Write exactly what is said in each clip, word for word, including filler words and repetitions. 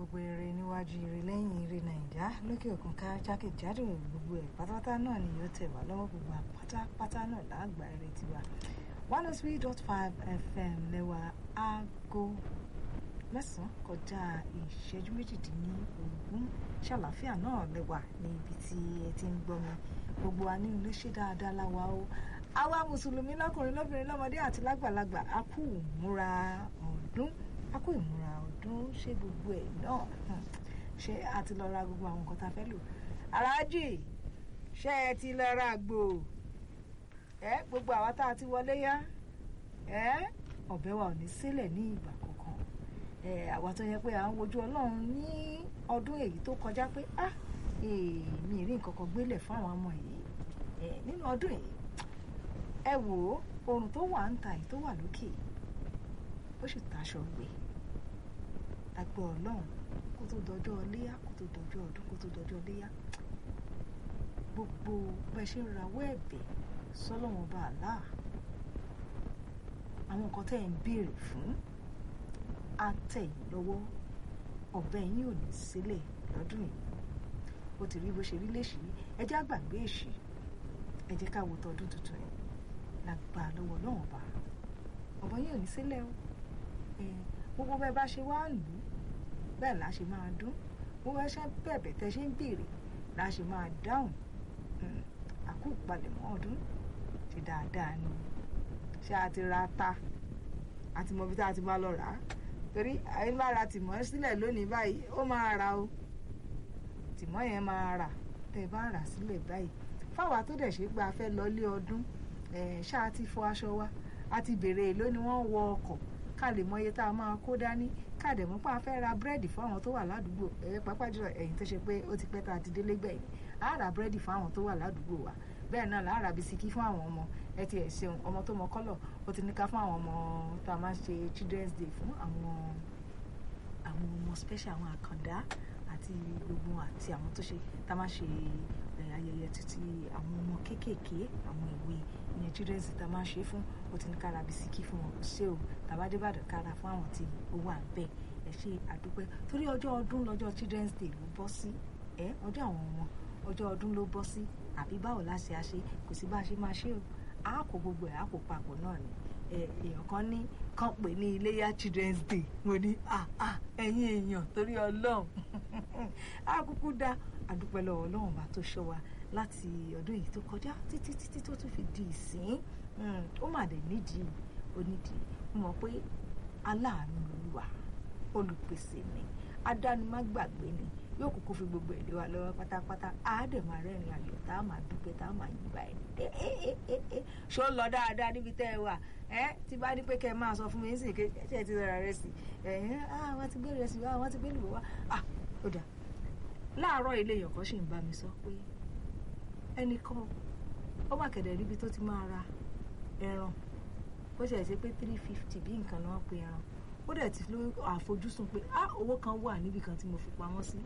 gbogbo eré níwájú eré lẹ́yìn eré nàìjà lókè òkun ká jákèjádò gbogbo ẹ̀ pátápátá náà ni yóò tẹ̀ wá lọ́wọ́ gbogbo pátápátá náà láàgbà eré tiwa one oh three dot five fm lẹ́wà aago mẹ́sàn-án kọjá ìṣẹ́jú méjìdínlógún ṣàlàáfíà náà lẹ́wà ní ibi tí ẹ ti ń gbọ́ mi gbogbo wa ní ilé ṣe dáadáa láwa o àwa mùsùlùmí lọ́kùnrin lóbìnrin lọ́mọdé àti lágbàlagbà a kú ìmúra ọdún a kú ìmúra ọdún ṣé gbogbo ẹ̀ náà ṣé a ti lọ ra gbogbo àwọn nǹkan tá a fẹ́ lò aláàjì ṣé ẹ ti lọ ra àgbò ẹ gbogbo àwa tá a ti wọlé yá ẹ ọ̀bẹ wa ò ní sílẹ̀ ní ìgbà kankan ẹ àwa tó yẹ pé à ń wojú ọlọ́run ní ọdún èyí tó kọjá pé ah mi ì rí nǹkan kan gbélé fún àwọn ọmọ yìí ẹ nínú ọdún yìí ẹ wò ó oòrùn tó wà ń ta yìí tó wà lókè ó sì taṣọ gbé àgbọ ọlọ́run kó tó dọjọ́ léyà kó tó dọjọ́ ọdún kó tó dọjọ́ léyà gbogbo bẹ́ẹ̀ ṣe ń rawọ́ ẹ̀bẹ̀ sọ́lọ́wọ́n bá àlá àwọn nǹkan tẹ́ ẹ̀ ń béèrè fún àtẹ̀yìn lọ́wọ́ ọ̀bẹ yín ò ní sílẹ̀ lọ́dún yìí ó ti rí bó ṣe rí léṣì ẹ jẹ́ àgbàgbé èṣì ẹ jẹ́ ká wo tọdún tuntun yìí lágbà lọ́wọ́ lọ́wọ́n bá ọ̀bọ yín ò ní sílẹ̀ o gbogbo bẹ́ẹ̀ bá ṣe wá lù ú bẹ́ẹ̀ la ṣe máa dún gbogbo ẹ ṣe bẹ̀bẹ̀ tẹ́ ṣe ń béèrè la ṣe máa dáhùn àkú ìpalẹ̀mọ́ ọdún ṣe dáadáa ni ṣé a ti ra ata àti mọ bí tá a ti bá lọ rà á torí àyínlára tìmọ́ sílẹ̀ lónìí báyìí ó máa ra o tìmọ́ yẹn máa rà tẹ́ bá rà sílẹ̀ báyìí fáwa tó dẹ̀ ṣe pé a fẹ́ lọ lé ọdún ṣáà ti fọ aṣọ wa a ti béèrè èló ni wọ́n wọ ọkọ̀ ká lè mọ iye tá a máa kó dání ká dẹ̀ mọ́ pé a fẹ́ ra búrẹ́dì fún àwọn tó wà ládùúgbò ẹ̀ pápá jùlọ ẹ̀yin tó ṣe pé ó ti pẹ́ tá a ti délé gbẹ̀yìn á ra búrẹ́dì fún àwọn tó wà ládùúgbò wa bẹ́ẹ̀ náà là á ra bisikí fún àwọn ọmọ ẹ ti ẹ̀ ṣeun ọmọ tó mọ kọ́lọ̀ ó ti ní ká fún àwọn ọmọ tá a máa ṣe children's day fún àwọn àwọn ọmọ special àwọn àkàndá àti gbogbo àti àwọn tó ṣe tá a máa ṣe ayẹyẹ títí àwọn ọmọ kéékèèké àwọn ìwé ìyẹn children's day tá a máa ṣe fún ó ti ní ká ra bisikí fún wọn ṣé o tàbá débàdàn ká ra fún àwọn tí ó wà bẹ́ẹ̀ ẹ ṣe àdúpẹ́ torí ọjọ́ ọdún lọ́jọ́ children's day ló bọ́ sí ẹ ọjọ́ àwọn ọmọ ọjọ́ ọdún ló bọ́ sí àbí báwo la ṣe àṣe kò sí bá a ṣe máa ṣe o a kò gbogbo ẹ̀ a kò papọ̀ náà ni èèyàn kan ní kàn pé ní iléyà children's day mo ní ẹ̀yin èèyàn torí ọlọ́run a kúkú dá àdúpẹ́ lọ́wọ́ ọlọ́run bá tó ṣọ́ wa láti ọdún yìí tó kọjá títí títí tó tún fi di ìsín ó mà dé nídìí onídìí mo mọ̀ pé aláàánú lolúwa olùpèsè ni adánimágbàgbé ni yóò kúkú fi gbogbo èdè wa lọ́wọ́ pátápátá àádẹ́ máa rẹ́rìn ayọ̀ tá a máa dúpẹ́ tá a máa yìnbá ẹ̀ ṣó lọ dáadáa níbi tẹ́ ẹ wà ẹ́ tí bá ní pé kẹ́ ẹ máa sọ fún mi sí ké ẹ ti rẹ̀ rẹ̀ sí ẹ̀ wọ́n ti gbé rẹ̀ sí wá wọ́n ti gbé lùwọ́ wá ó dà láàárọ̀ ilé èèyàn kan ṣì ń bá mi sọ pé ẹnìkan ó má kẹ̀dẹ̀ níbi tó ti máa ra ẹran ó ṣe ṣe pé three fifty bí nǹkan náà pe ẹran ó dẹ̀ ti ló àfojúsùn pé ah owó kan wà níbi kan tí mo fi pamọ́ sí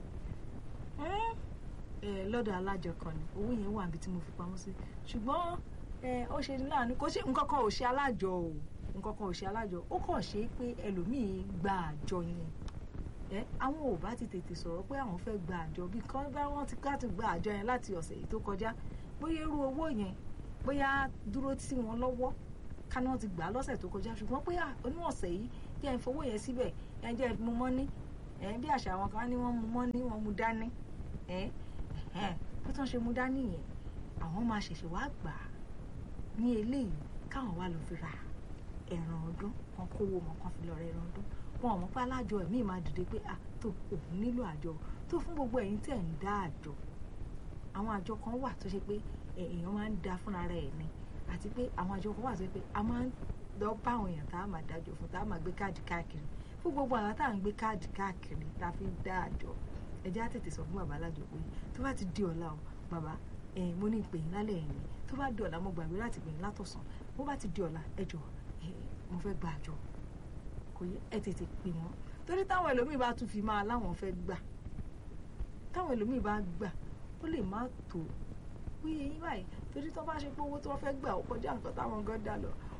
lọ́dọ̀ alájọ kan ni owó yẹn wà níbi tí mo fi pamọ́ sí ṣùgbọ́n ó ṣe láàánú kó ṣe nǹkan kan ò ṣe alájọ o nǹkan kan ò ṣe alájọ ó kàn ṣe pé ẹlòmíì gba àjọ yẹn ẹ àwọn ò bá ti tètè sọ̀rọ̀ pé àwọn fẹ́ gba àjọ bí kan bá wọ́n ti ká ti gba àjọ yẹn láti ọ̀sẹ̀ yìí tó kọjá bóyá irú owó yẹn bóyá dúró sí wọn lọ́wọ́ káná ti gbà á lọ́sẹ̀ tó kọjá ṣùgbọ́n pé onú ọ̀sẹ̀ yìí jẹ́ ń fowó yẹn síbẹ̀ ẹ jẹ́ mú mọ́ní ẹ bí àṣà àwọn kan ní wọ́n mú mọ́ní wọ́n mú dání ẹ bí wọ́n ṣe mú dání yẹn àwọn máa ṣẹ̀ṣẹ̀ wá gbà á ní eléyìí káwọn wá lọ fi ra ẹran ọdún kan kówó wọn kan fi lọ ra ẹran ọdún wọn ò mọ̀ pé alájọ ẹ̀mí máa dìde pé à tó òun nílò àjọ tó fún gbogbo ẹ̀yin tẹ̀ ń dá àjọ àwọn àjọ kan wà tó ṣe pé èèyàn máa ń dá fúnra rẹ̀ ni àti pé àwọn àjọ kan wà tó ṣe pé a máa ń lọ bá àwọn èèyàn tá a máa dájọ fún tá a máa gbé káàdì káàkiri fún gbogbo àwọn tá à ń gbé káàdì káàkiri tá a fi ń dá àjọ ẹ jẹ́ á tètè sọ fún bàbá alájọ pé tó bá ti di ọ̀la o bàbá ẹ̀ mo ní ìpè yín lálẹ́ ẹ̀yìn tó bá di ọ̀la mo gbàgbé láti pè yín látọ̀sán bó bá ti di ọ̀la ẹ jọ mo fẹ́ gba àjọ kò yẹ ẹ tètè pè wọ́n torí táwọn ẹlòmíì bá tún fi máa láwọn fẹ́ gbà táwọn ẹlòmíì bá gbà ó lè má tó wíyẹ yín báyìí torí tó bá ṣe pé owó tí wọ́n fẹ́ gbà ó kọjá nǹkan táwọn gan dá lọ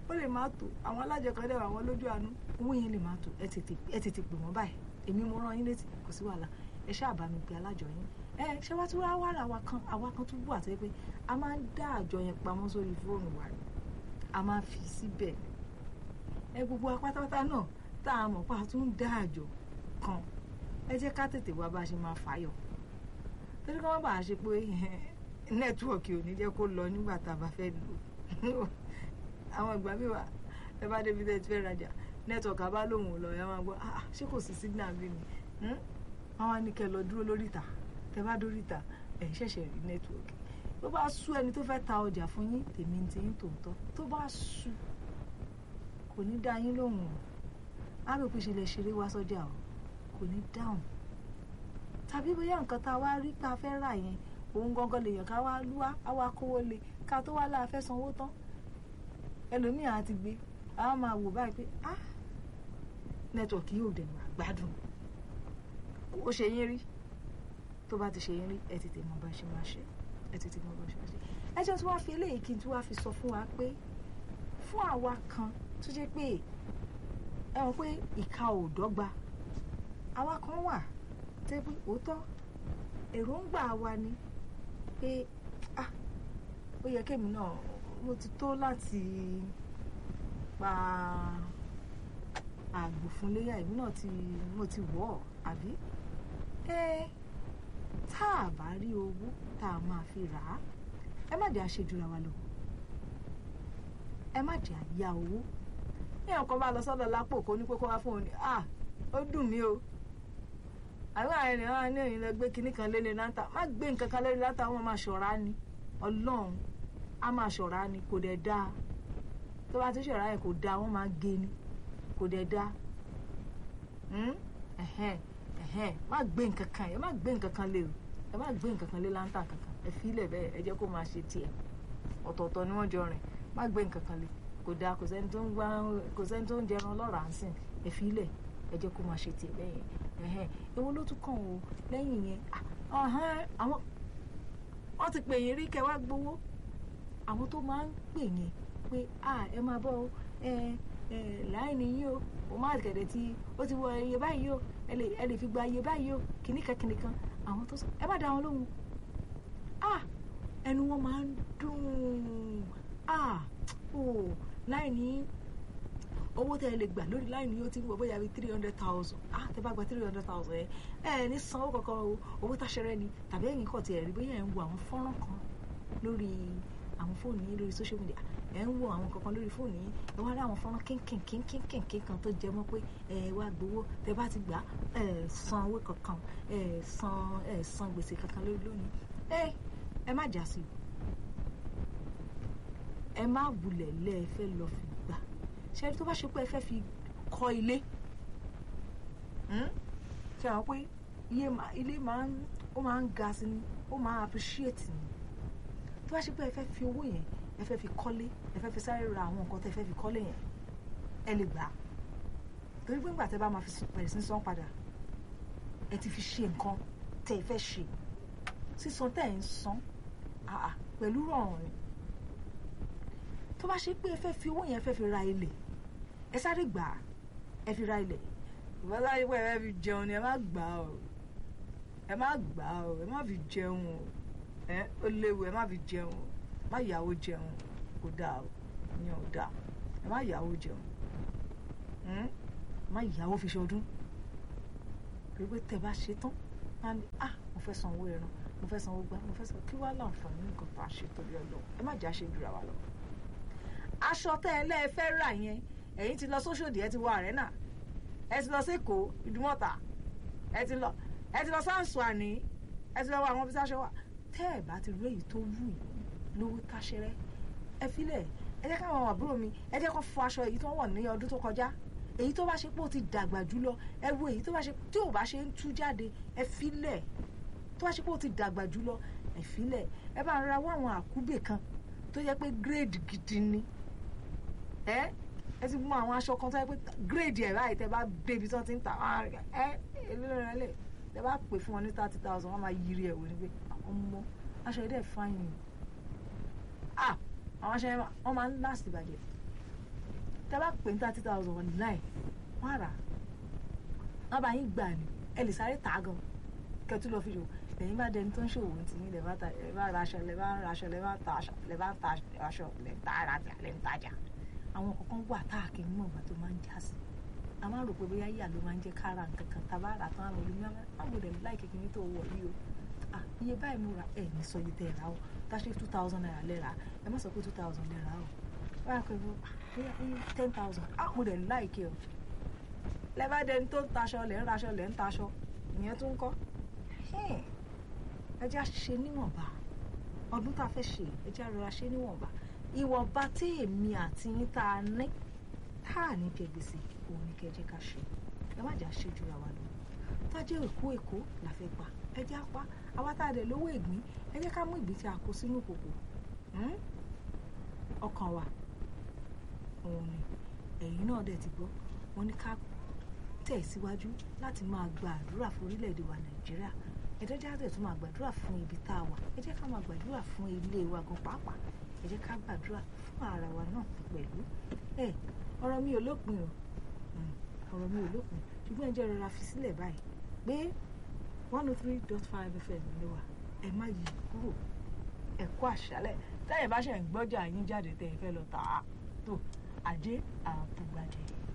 ó lè má tó àwọn alájọ kan dẹ̀ àwọn lójú àánú owó yẹn lè má tó ẹ tètè ẹ tètè pè wọ́n báyìí èmi mo rán yín létí kò sí wàhálà ẹ ṣáà bá mi pe alájọ yín ẹ ṣé wá tún wá wá àwa kan àwa kan tún bú àti pé a máa ń dá àjọ yẹn pamọ́ sórí fóònù wa ni a máa fi síbẹ̀ ẹ gbogbo apátápátá náà tá a mọ̀ pa a tún ń dá àjọ kan ẹ jẹ́ ká tètè wá bá a ṣe máa fàyọ̀ torí ká má bàa ṣe pé nẹ́tíwọ̀kì ò ní jẹ́ kó lọ nígbà tá a bá fẹ́ lò àwọn ìgbà mi wà ẹ bá débi tẹ́ ti fẹ́ rajà nẹ́tíwọ̀kì abá lòun ò lọ ẹ máa gbọ́ ah ṣé kò sí signal bí ni àwọn á ní kẹ́ lọ dúró lórí ìta tẹ́ bá dórí ìta ẹ̀ ṣẹ̀ṣẹ̀ rí nẹ́tíwọ̀kì tó bá sú ẹni tó fẹ́ ta ọjà fún yín tèmi ti yín tòótọ́ tó bá sú kò ní dá yín lóhùn o á rò pé ṣe lè ṣeré wá sọ́jà o kò ní dáhùn tàbí bóyá nǹkan tá a wá rí pé a fẹ́ rà yẹn òun gangan lèèyàn ká wá lúwá á wá kówó lé ká tó wá láà fẹ́ sanwó tán ẹlòmíà á ti gbé a máa wò báyìí pé ah nẹ́tíwọ̀kì yóò dẹ̀ wá gbádùn ó ṣe yín rí tó bá ti ṣe yín rí ẹ tètè mọ bá ṣe máa ṣe ẹ tètè mọ bá ṣe máa ṣe ẹ jẹ́ tí wọ́n fi eléyìí kí n tí wọ́n fi sọ fún wa pé fún àwa kan tó jẹ́ pé ẹ mọ̀ pé ìka ò dọ́gba àwa kan wà tẹ́ pé òótọ́ èròǹgbà wa ni pé ah ó yẹ kémi náà mo ti tó láti pa àgbò fún léyà èmi náà ti mo ti wọ̀ ọ́ àbí ẹ tá a bá rí owó tá a máa fi rà á ẹ má jẹ́ àṣejúra wa lọ ẹ má jẹ́ àyà owó ní ọkọ̀ bá lọ sọ́dọ̀ lápò kó ní pé kó wá fún òun ni ah ó dùn mí o àwọn àrẹ náà ní òyìn lọ gbé kinní kan lélẹ̀ láńtà má gbé nǹkan kan lélẹ̀ láńtà wọn máa ṣọ̀rá ni ọlọ́run á máa ṣọ̀rá ni kò dẹ̀ dáa tó bá ti ṣọ̀rá yẹn kò dáa wọ́n máa gé ni kò dẹ̀ dáa má gbé nǹkan kan ẹ má gbé nǹkan kan lé o ẹ má gbé nǹkan kan lé láńtà kankan ẹ fílẹ̀ bẹ́ẹ̀ ẹ jẹ́ kó máa ṣe tiẹ̀ ọ̀tọ̀ọ̀tọ̀ ni wọ́n jọ rìn má gbé nǹkan kan lé kò dáa kò sẹ́ni tó ń gbá kò sẹ́ni tó ń jẹran lọ́ràá ń sìn ẹ fílẹ̀ ẹ jẹ́ kó máa ṣe tiẹ̀ bẹ́ẹ̀ yẹn èwo ló tún kàn ó lẹ́yìn yẹn àwọn wọ́n ti pè yín rí kẹ́ wá gbowó àwọn tó máa ń pè yín pé ẹ máa bọ́ ẹ ẹ láìní yín o mo máa kẹ̀dẹ̀ tí ó ti wọ iye báyìí o ẹ lè ẹ lè fi gba iye báyìí o kìnnìkan kìnnìkan àwọn tó sọ ẹ má dá wọn lóhùn ẹnu wọn máa ń dùn láìní owó tẹ́ ẹ lè gbà lórí láìní yóò ti wọ bóyá bíi three hundred thousand ah tẹ́ bá gba three hundred thousand ẹ ẹ ní sanwó kankan o owó táṣẹrẹ ni tàbí ẹ̀yin kọ̀ tí ẹ rí bóyá ẹ ń wo àwọn fọ́nrán kan lórí àwọn fóònù yín lórí social media ẹ ń wo àwọn kankan lórí fóònù yín ẹ wá rí àwọn fọ́nrán kínkìn kínkìn kínkìn kan tó jẹ mọ́ pé ẹ wá gbowó tẹ́ bá ti gbà ẹ san owó kankan ẹ san ẹ san gbèsè kankan lórí lónìí ẹ ẹ má jà sí ẹ má wulẹ̀ lẹ́ ẹ fẹ́ lọ fi gbà ṣe tó bá ṣe pé ẹ fẹ́ fi kọ́ ilé ṣe àwọn pé ilé máa ń ó máa ń ga sí ni ó máa appreciate ni tó bá ṣe pé ẹ fẹ́ fi owó yẹn ẹ fẹ́ fi kọ́lé ẹ fẹ́ fi sáré ra àwọn nǹkan tẹ́ ẹ fẹ́ fi kọ́lé yẹn ẹ lè gbà á torí pé nígbà tẹ́ bá máa fi bẹ̀rẹ̀ sí san padà ẹ ti fi ṣe nǹkan tẹ́ ẹ fẹ́ ṣe sísan tẹ́ ẹ ń san pẹ̀lú rọrùn ni tó bá ṣe pé ẹ fẹ́ fi owó yẹn fẹ́ fi ra ilẹ̀ ẹ sáré gbà á ẹ fi ra ilẹ̀ ìwọ́n sáré pé ẹ fẹ́ fi jẹun ni ẹ má gbà á o ẹ má gbà á o ẹ má fi jẹun o ẹ ó léwu ẹ má fi jẹun o má yàwó jẹun kò dáa o ìyẹn ò dáa ẹ má yàwó jẹun má yàwó fi ṣọdún pé pé tẹ́ bá ṣe tán má ní ah mo fẹ́ san owó ẹran mo fẹ́ san owó gbá mo fẹ́ san kí wàá láǹfààní nǹkan tá a ṣe torí Ọlọ́run ẹ má jà ṣe jura wa lọ. aṣọ tẹ́ ẹ lẹ́ẹ̀ fẹ́ rà yẹn ẹ̀yin ti lọ sóṣòdì ẹ ti wọ àrẹ́nà ẹ ti lọ sẹ́kọ̀ọ́ ìdúmọ̀tà ẹ ti lọ ẹ ti lọ sáǹsù àní ẹ ti lọ wọ àwọn bí sáṣọ wà tẹ́ ẹ bá ti rí èyí tó wù yín lówó táṣẹrẹ ẹ filẹ̀ ẹ jẹ́ káwọn àbúrò mi ẹ jẹ́ kó fọ aṣọ èyí tó wọ̀ ní ọdún tó kọjá èyí tó bá ṣe pé ó ti dàgbà jùlọ ẹ wo èyí tó bá ṣe tí ò bá ṣe ń tú jáde ẹ filẹ̀ tó bá ṣe pé ó ti dàgbà jùlọ ẹ filẹ̀ ẹ bá ra wọ àwọn àkúbè kan tó yẹ pé gírèdì gidi ni ẹ ẹ ti mú àwọn aṣọ kan tó yẹ pé gírèdì ẹ̀ báyìí tẹ bá débi tó ti ń ta ẹ eléré lẹ tẹ bá pè fún wọn ní thirty thousand wọn máa yiri ẹ̀ wò ni pé ọmọ aṣọ yìí dẹ̀ fáyìn ah àwọn aṣọ yẹn wọn máa ń last ìbàjẹ́ tẹ́ bá pè ní thirty thousand online wọ́n á rà wọ́n bá yín gbà ní ẹ lè sáré tà á gan kẹtù lọ fi ṣòwò lẹ́yìn bá dẹni tó ń ṣòwò tí yín lè bá ta lè bá ra aṣọ lè bá ra aṣọ lè bá ta aṣọ lè bá ta aṣọ lè ta arajà lè ń tajà àwọn kankan wà tá a kì í mọ̀ ọ̀gbà tó máa ń já sí a máa rò pé bóyá yíyà ló máa ń jẹ́ kára nǹkan kan tá a bá rà tán àwọn olùmọ̀ àwọn òdẹ̀ láì kékeré tó wọ̀ yìí o ah iye báyìí mo ra ẹ̀ ní sọ iye tẹ̀ ra o tá a ṣe two thousand naira lẹ́ra ẹ má sọ pé two thousand lẹ́ra o báyà pé ten thousand ah mo dẹ̀ láì kí o lẹ́bàá dẹni tó ń taṣọ lẹ́ ń raṣọ lẹ́ ń taṣọ ìyẹn tó ń kọ́ ẹ jẹ́ ṣe níwọ̀nba ọdún tá a fẹ́ ṣe ẹ jẹ́ rọra ṣe níwọ̀nba ìwọ̀nba tí èmi àti yín tá a ní tá a ní kẹgbèsè òun ní kẹjẹ ká ṣe ẹ má jà ṣe jura wa lọ tá a jẹ́ èkó èkó la fẹ́ pa ẹ jẹ́ apá àwa tá a dẹ̀ lówó ìgbín ẹ jẹ́ ká mú ìgbín tí a kó sínú kòkò ọkàn wa òun ni ẹ̀yin náà dẹ̀ ti gbọ́ wọn ní ká tẹ̀ síwájú láti máa gba àdúrà fún orílẹ̀-èdè wa Nàìjíríà ẹ jẹ́ jáde tó máa gbàdúrà fún ibi tá a wà ẹ jẹ́ ká máa gbàdúrà fún ilé wa gan pàápàá ẹ jẹ́ ká gbàdúrà fún ara wa náà pẹ̀lú ẹ ọ̀rọ̀ mi ò lópin o ọ̀rọ̀ mi ò lópin ṣùgbọ́n ẹ jẹ́ rọra fi sílẹ̀ báyìí pé one oh three dot five F M ló wà ẹ má yí kúrò ẹ kú àṣálẹ́ tẹ́yìn bá ṣe ń gbọ́jà yín jáde tẹ́ ẹ fẹ́ lọ tà á tó ajé àbúgbàjẹ́.